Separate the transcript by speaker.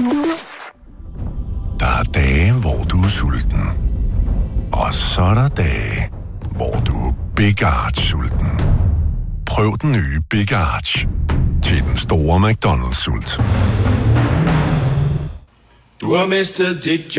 Speaker 1: Der er dage, hvor du er sulten. Og så er der dage, hvor du er Big Arch-sulten. Prøv den nye Big Arch til den store McDonald's-sult.
Speaker 2: Du har mistet dit